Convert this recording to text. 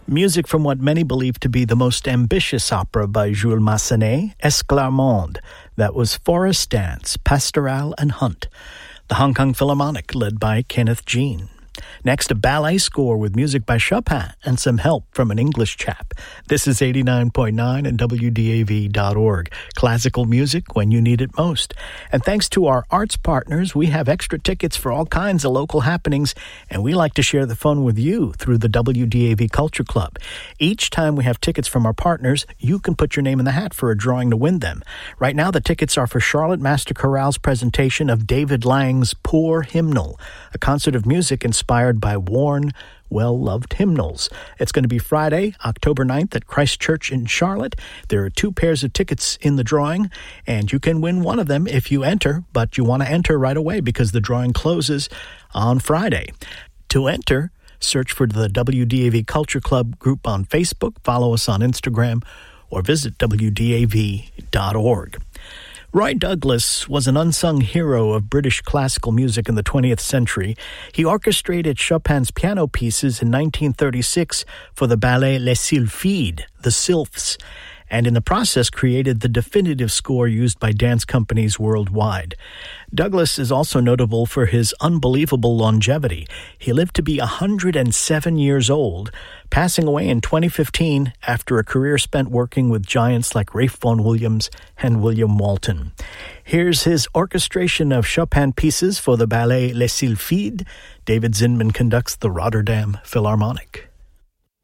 Music from what many believe to be the most ambitious opera by Jules Massenet, Esclarmonde. That was Forest Dance, Pastoral, and Hunt. The Hong Kong Philharmonic, led by Kenneth Jean. Next, a ballet score with music by Chopin and some help from an English chap. This is 89.9 and WDAV.org. Classical music when you need it most. And thanks to our arts partners, we have extra tickets for all kinds of local happenings, and we like to share the fun with you through the WDAV Culture Club. Each time we have tickets from our partners, you can put your name in the hat for a drawing to win them. Right now, the tickets are for Charlotte Master Chorale's presentation of David Lang's Poor Hymnal, a concert of music inspired by worn, well-loved hymnals. It's going to be Friday, October 9th at Christ Church in Charlotte. There are 2 pairs of tickets in the drawing, and you can win one of them if you enter, but you want to enter right away because the drawing closes on Friday. To enter, search for the WDAV Culture Club group on Facebook, follow us on Instagram, or visit WDAV.org. Roy Douglas was an unsung hero of British classical music in the 20th century. He orchestrated Chopin's piano pieces in 1936 for the ballet Les Sylphides, the Sylphs, and in the process created the definitive score used by dance companies worldwide. Douglas is also notable for his unbelievable longevity. He lived to be 107 years old, passing away in 2015 after a career spent working with giants like Ralph Vaughan Williams and William Walton. Here's his orchestration of Chopin pieces for the ballet Les Sylphides. David Zinman conducts the Rotterdam Philharmonic.